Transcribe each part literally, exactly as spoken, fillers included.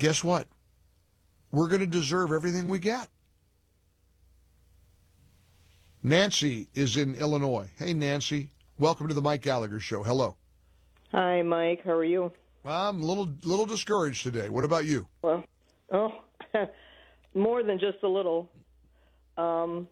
guess what? We're going to deserve everything we get. Nancy is in Illinois. Hey, Nancy. Welcome to the Mike Gallagher Show. Hello. Hi, Mike. How are you? I'm a little, little discouraged today. What about you? Well, oh, more than just a little. Um,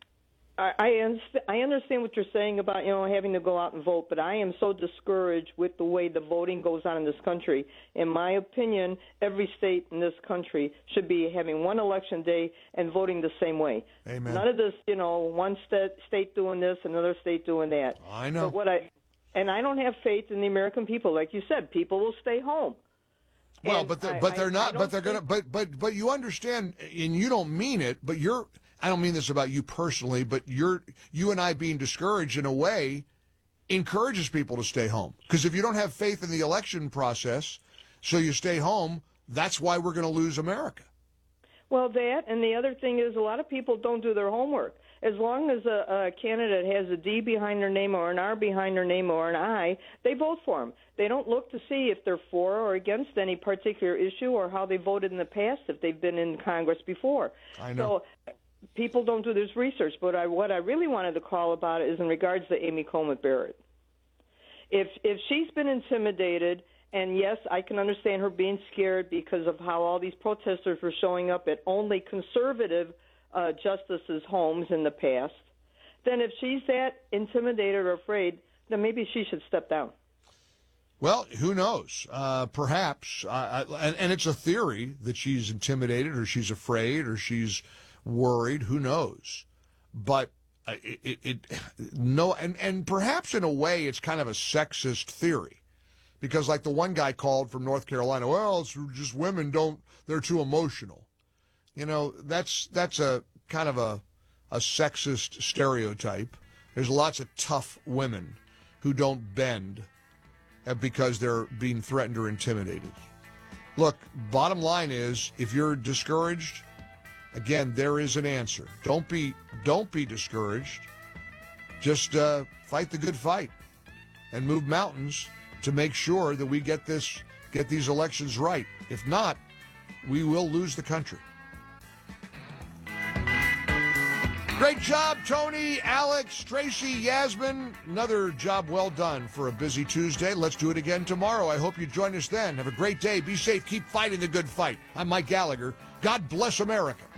I I, underst- I understand what you're saying about, you know, having to go out and vote, but I am so discouraged with the way the voting goes on in this country. In my opinion, every state in this country should be having one election day and voting the same way. Amen. None of this, you know, one st- state doing this, another state doing that. I know. But what I and I don't have faith in the American people. Like you said, people will stay home. Well, And but they're, I- but they're I- not. I But they're don't gonna. But but but you understand, and you don't mean it. But you're. I don't mean this about you personally. But you're. You and I being discouraged in a way encourages people to stay home. Because if you don't have faith in the election process, so you stay home. That's why we're going to lose America. Well, that, and the other thing is a lot of people don't do their homework. As long as a, a candidate has a D behind their name or an R behind their name or an I, they vote for them. They don't look to see if they're for or against any particular issue or how they voted in the past if they've been in Congress before. I know. So people don't do this research. But I, what I really wanted to call about is in regards to Amy Coney Barrett. If if she's been intimidated, and yes, I can understand her being scared because of how all these protesters were showing up at only conservative uh, justices' homes in the past, then if she's that intimidated or afraid, then maybe she should step down. Well, who knows? Uh, perhaps, uh, and, and it's a theory that she's intimidated or she's afraid or she's worried. Who knows? But uh, it, it, it no, and, and perhaps in a way it's kind of a sexist theory, because like the one guy called from North Carolina, well, it's just women don't, they're too emotional. You know, that's that's a kind of a a sexist stereotype. There's lots of tough women who don't bend because they're being threatened or intimidated. Look, bottom line is, if you're discouraged, again, there is an answer. Don't be don't be discouraged. Just uh, fight the good fight and move mountains to make sure that we get this get these elections right. If not, we will lose the country. Great job, Tony, Alex, Tracy, Yasmin. Another job well done for a busy Tuesday. Let's do it again tomorrow. I hope you join us then. Have a great day. Be safe. Keep fighting the good fight. I'm Mike Gallagher. God bless America.